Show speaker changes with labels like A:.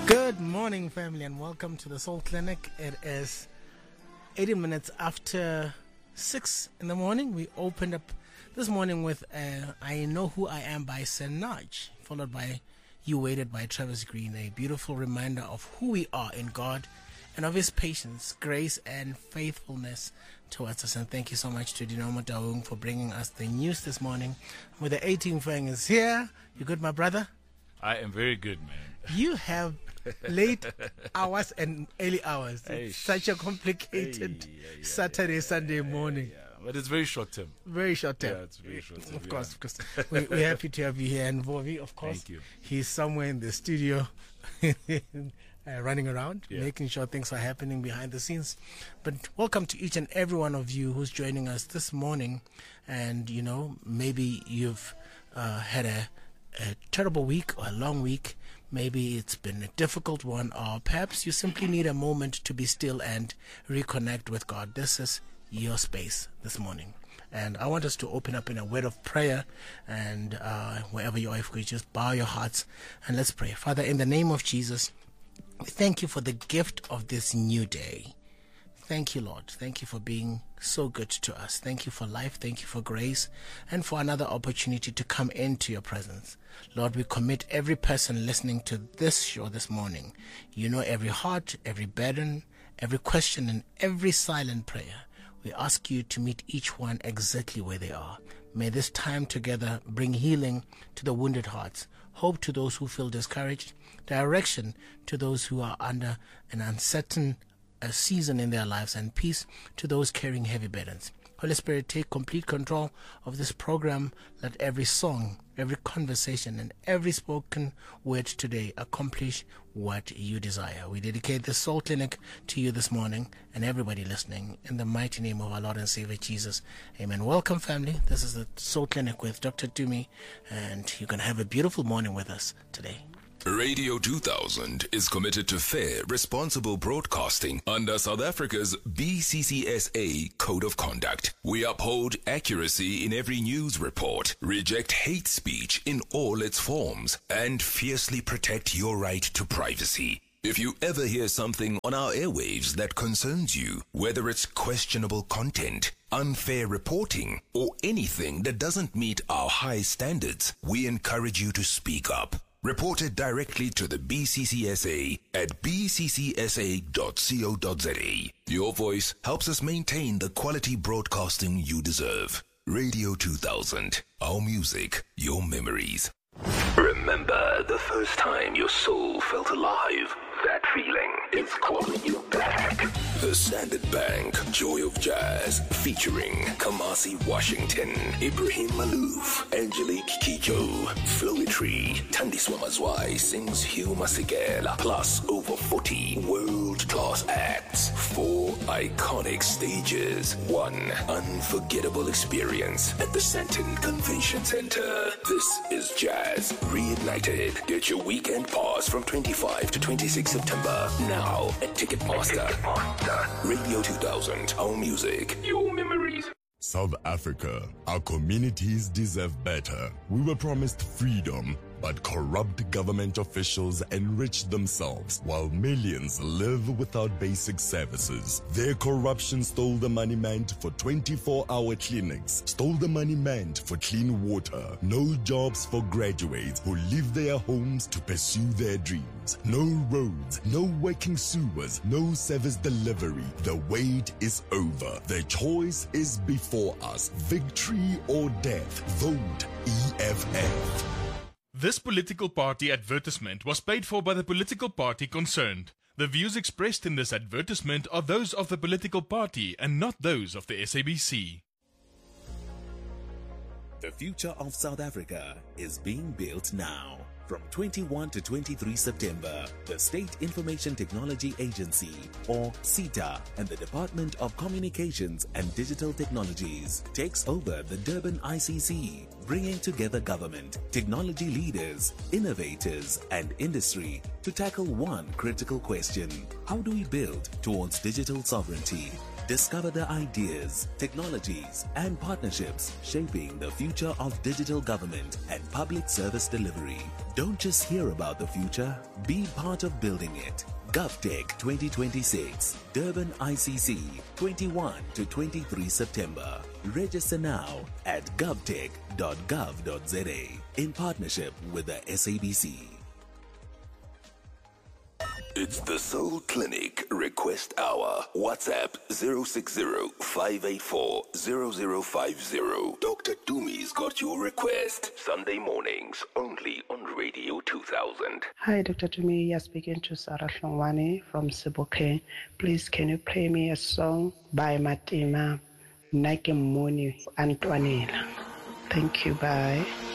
A: Good morning, family, and welcome to the Soul Clinic. It is 80 minutes after 6 in the morning. We opened up this morning with I Know Who I Am by Sinach, followed by You Waited by Travis Green, a beautiful reminder of who we are in God and of His patience, grace, and faithfulness towards us. And thank you so much to Dinamo Daung for bringing us the news this morning. With the 18 fingers here. You good, my brother?
B: I am very good, man.
A: You have late hours and early hours. It's such a complicated Saturday, Sunday morning.
B: Yeah. But it's very short term.
A: Very short term.
B: Yeah, it's very short term.
A: Of course. We're happy to have you here. And Vovi, of course,
B: thank you.
A: He's somewhere in the studio running around, making sure things are happening behind the scenes. But welcome to each and every one of you who's joining us this morning. And, you know, maybe you've had a terrible week or a long week. Maybe it's been a difficult one, or perhaps you simply need a moment to be still and reconnect with God. This is your space this morning. And I want us to open up in a word of prayer. And wherever you are, if we just bow your hearts and let's pray. Father, in the name of Jesus, we thank you for the gift of this new day. Thank you, Lord. Thank you for being so good to us. Thank you for life. Thank you for grace and for another opportunity to come into your presence. Lord, we commit every person listening to this show this morning. You know every heart, every burden, every question, and every silent prayer. We ask you to meet each one exactly where they are. May this time together bring healing to the wounded hearts, hope to those who feel discouraged, direction to those who are under an uncertain a season in their lives, and peace to those carrying heavy burdens. Holy Spirit, take complete control of this program. Let every song, every conversation, and every spoken word today accomplish what you desire. We dedicate the Soul Clinic to you this morning and everybody listening in the mighty name of our Lord and Savior Jesus. Amen. Welcome, family. This is the Soul Clinic with Dr. Dumi, and you're going to have a beautiful morning with us today.
C: Radio 2000 is committed to fair, responsible broadcasting under South Africa's BCCSA Code of Conduct. We uphold accuracy in every news report, reject hate speech in all its forms, and fiercely protect your right to privacy. If you ever hear something on our airwaves that concerns you, whether it's questionable content, unfair reporting, or anything that doesn't meet our high standards, we encourage you to speak up. Report it directly to the BCCSA at bccsa.co.za. Your voice helps us maintain the quality broadcasting you deserve. Radio 2000, our music, your memories. Remember the first time your soul felt alive? That feeling is calling you back. The Standard Bank Joy of Jazz, featuring Kamasi Washington, Ibrahim Malouf, Angelique Kidjo, Flowetry, Thandi Swamazwai sings Hugh Masekela, plus over 40 world-class acts, 4 iconic stages, 1 unforgettable experience at the Sandton Convention Center. This is Jazz Reignited. Get your weekend pass from 25 to 26 September, now at Ticketmaster. Radio 2000, our music, your memories.
D: South Africa, our communities deserve better. We were promised freedom, but corrupt government officials enrich themselves while millions live without basic services. Their corruption stole the money meant for 24-hour clinics, stole the money meant for clean water, no jobs for graduates who leave their homes to pursue their dreams, no roads, no working sewers, no service delivery. The wait is over. The choice is before us. Victory or death. Vote EFF.
E: This political party advertisement was paid for by the political party concerned. The views expressed in this advertisement are those of the political party and not those of the SABC.
F: The future of South Africa is being built now. From 21 to 23 September, the State Information Technology Agency, or SITA, and the Department of Communications and Digital Technologies takes over the Durban ICC, bringing together government, technology leaders, innovators, and industry to tackle one critical question: how do we build towards digital sovereignty? Discover the ideas, technologies, and partnerships shaping the future of digital government and public service delivery. Don't just hear about the future, be part of building it. GovTech 2026, Durban ICC, 21 to 23 September. Register now at govtech.gov.za in partnership with the SABC.
C: It's the Soul Clinic Request Hour. WhatsApp 060-584-0050. Dr. Dumi's got your request. Sunday mornings, only on Radio 2000.
G: Hi, Dr. Dumi. You're speaking to Sarah Hlongwane from Sebokeng. Please, can you play me a song by Matima Nakemoni Antoinela? Thank you. Bye.